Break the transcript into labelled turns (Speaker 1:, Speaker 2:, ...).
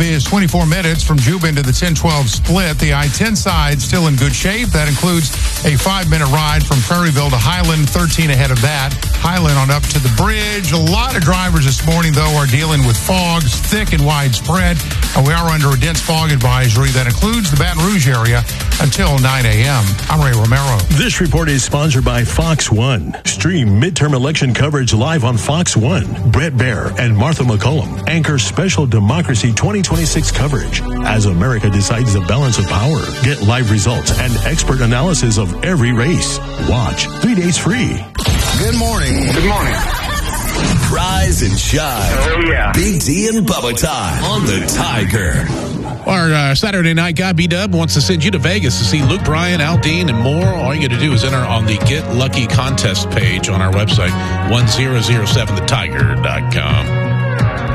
Speaker 1: Is 24 minutes from Jubin to the 10-12 split. The I-10 side still in good shape. That includes a 5-minute ride from Prairieville to Highland, 13 ahead of that. Highland on up to the bridge. A lot of drivers this morning, though, are dealing with fogs, thick and widespread. And we are under a dense fog advisory that includes the Baton Rouge area until 9 a.m. I'm Ray Romero.
Speaker 2: This report is sponsored by Fox One. Stream midterm election coverage live on Fox One. Brett Baer and Martha McCollum anchor special Democracy 2026 coverage as America decides the balance of power. Get live results and expert analysis of every race. Watch 3 days free.
Speaker 3: Good morning.
Speaker 4: Good morning.
Speaker 3: Rise and shine.
Speaker 4: Oh, yeah.
Speaker 3: Big D and Bubba time on the Tiger.
Speaker 5: Our Saturday night guy, B-Dub, wants to send you to Vegas to see Luke Bryan, Aldean, and more. All you got to do is enter on the Get Lucky contest page on our website, 1007thetiger.com.